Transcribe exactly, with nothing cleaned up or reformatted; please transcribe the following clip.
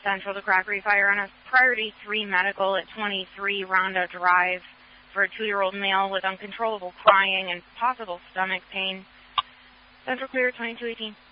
Central to Crockery Fire on a priority three medical at twenty-three Rhonda Drive for a two-year-old male with uncontrollable crying and possible stomach pain. Central clear, twenty-two eighteen.